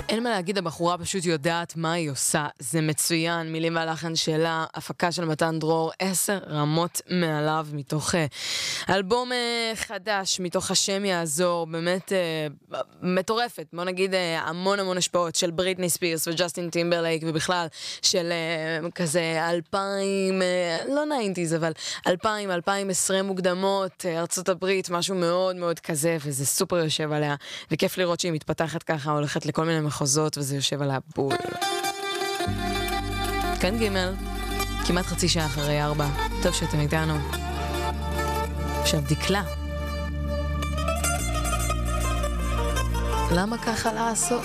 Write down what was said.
אין מה להגיד, הבחורה פשוט יודעת מה היא עושה, זה מצוין, מילים והלחן שלה, הפקה של מתן דרור, 10 רמות מעליו, מתוך אלבום חדש, מתוך השם יעזור, באמת מטורפת, בוא נגיד המון המון השפעות של בריטני ספירס וג'סטין טימברלייק, ובכלל של כזה 2000, לא 90s, אבל 2000, 2020 מוקדמות, ארצות הברית, משהו מאוד מאוד כזה, וזה סופר יושב עליה, וכיף לראות שהיא מתפתחת ככה, הולכת לכל מיני מחוזות, וזה יושב עליה בול. כאן גימל, כמעט חצי שעה אחרי 4, טוב שאתם איתנו. עכשיו דקלה. למה ככה לעשות?